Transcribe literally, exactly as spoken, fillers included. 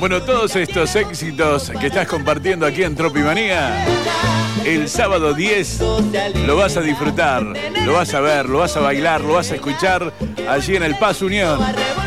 Bueno, todos estos éxitos que estás compartiendo aquí en Tropimanía, el sábado diez lo vas a disfrutar, lo vas a ver, lo vas a bailar, lo vas a escuchar allí en el Paz Unión.